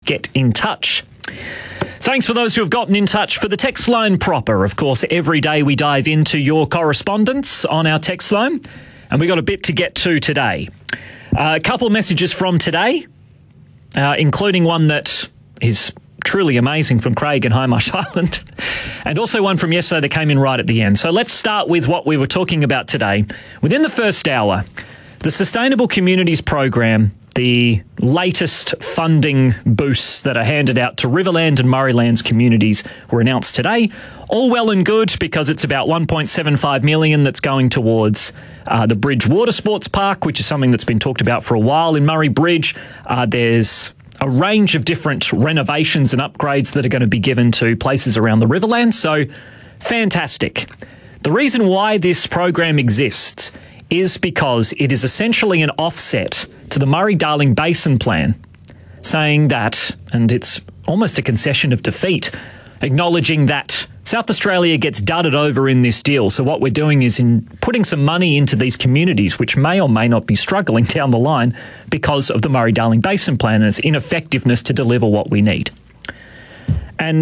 get in touch. Thanks for those who have gotten in touch for the text line proper. Of course, every day we dive into your correspondence on our text line, and we got a bit to get to today. A couple of messages from today, including one that is truly amazing from Craig in Hindmarsh Island, and also one from yesterday that came in right at the end. So let's start with what we were talking about today. Within the first hour, the Sustainable Communities Program, the latest funding boosts that are handed out to Riverland and Murraylands communities were announced today. All well and good because it's about $1.75 million that's going towards the Bridge Water Sports Park, which is something that's been talked about for a while in Murray Bridge. There's a range of different renovations and upgrades that are going to be given to places around the Riverland. So fantastic. The reason why this program exists is because it is essentially an offset to the Murray-Darling Basin Plan, saying that, and it's almost a concession of defeat, acknowledging that South Australia gets dudded over in this deal. So what we're doing is in putting some money into these communities, which may or may not be struggling down the line because of the Murray-Darling Basin Plan and its ineffectiveness to deliver what we need. And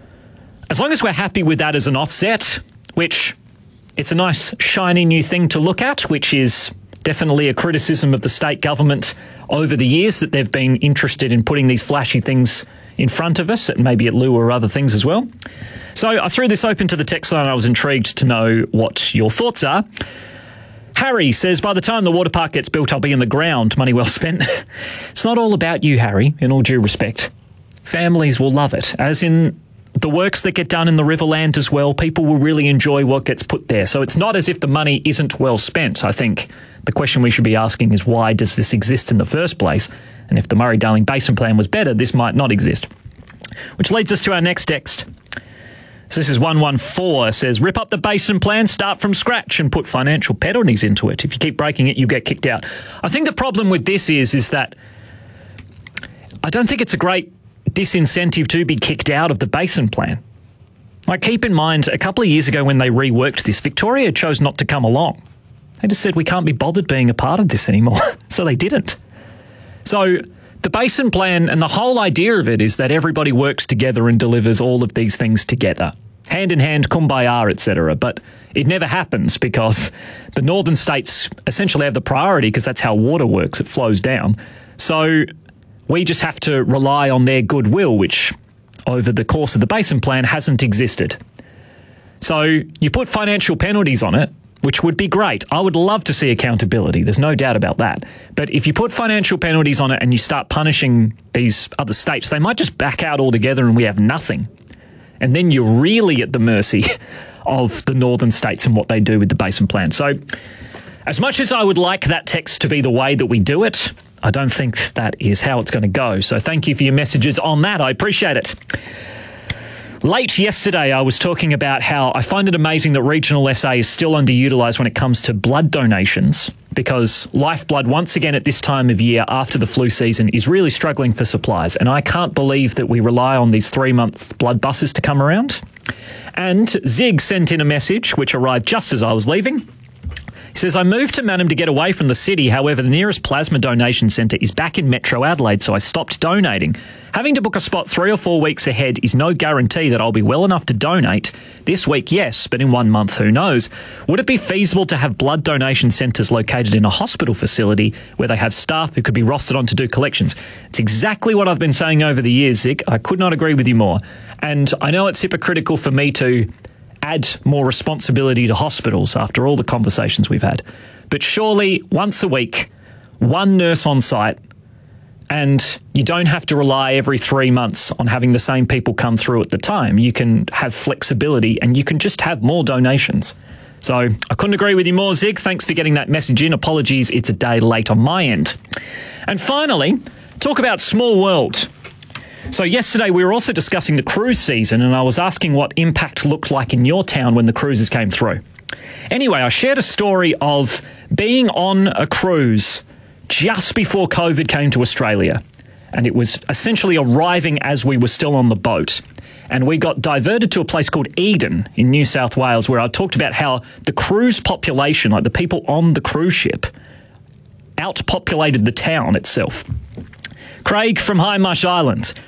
as long as we're happy with that as an offset, which it's a nice, shiny new thing to look at, which is definitely a criticism of the state government over the years that they've been interested in putting these flashy things in front of us, and maybe at lieu or other things as well. So I threw this open to the text line. I was intrigued to know what your thoughts are. Harry says, by the time the water park gets built, I'll be in the ground. Money well spent. It's not all about you, Harry, in all due respect. Families will love it, as in the works that get done in the Riverland as well. People will really enjoy what gets put there. So it's not as if the money isn't well spent. I think the question we should be asking is, why does this exist in the first place? And if the Murray-Darling Basin Plan was better, this might not exist. Which leads us to our next text. So this is 114, says, rip up the Basin Plan, start from scratch and put financial penalties into it. If you keep breaking it, you get kicked out. I think the problem with this is that I don't think it's a great disincentive to be kicked out of the Basin Plan. Like, keep in mind, a couple of years ago when they reworked this, Victoria chose not to come along. They just said, we can't be bothered being a part of this anymore. So they didn't. So the Basin Plan and the whole idea of it is that everybody works together and delivers all of these things together, hand in hand, kumbaya, etc. But it never happens because the northern states essentially have the priority because that's how water works. It flows down. So we just have to rely on their goodwill, which over the course of the Basin Plan hasn't existed. So you put financial penalties on it, which would be great. I would love to see accountability. There's no doubt about that. But if you put financial penalties on it and you start punishing these other states, they might just back out altogether and we have nothing. And then you're really at the mercy of the northern states and what they do with the Basin Plan. So as much as I would like that text to be the way that we do it, I don't think that is how it's going to go. So thank you for your messages on that. I appreciate it. Late yesterday, I was talking about how I find it amazing that regional SA is still underutilised when it comes to blood donations, because Lifeblood, once again at this time of year after the flu season, is really struggling for supplies. And I can't believe that we rely on these 3-month blood buses to come around. And Zig sent in a message, which arrived just as I was leaving. He says, I moved to Mannum to get away from the city. However, the nearest plasma donation centre is back in Metro Adelaide, so I stopped donating. Having to book a spot 3 or 4 weeks ahead is no guarantee that I'll be well enough to donate. This week, yes, but in 1 month, who knows? Would it be feasible to have blood donation centres located in a hospital facility where they have staff who could be rostered on to do collections? It's exactly what I've been saying over the years, Zig. I could not agree with you more. And I know it's hypocritical for me to add more responsibility to hospitals after all the conversations we've had. But surely once a week, one nurse on site, and you don't have to rely every 3 months on having the same people come through at the time. You can have flexibility and you can just have more donations. So I couldn't agree with you more, Zig. Thanks for getting that message in. Apologies, it's a day late on my end. And finally, talk about small world. So yesterday we were also discussing the cruise season, and I was asking what impact looked like in your town when the cruises came through. Anyway, I shared a story of being on a cruise just before COVID came to Australia, and it was essentially arriving as we were still on the boat. And we got diverted to a place called Eden in New South Wales, where I talked about how the cruise population, like the people on the cruise ship, outpopulated the town itself. Craig from Hindmarsh Island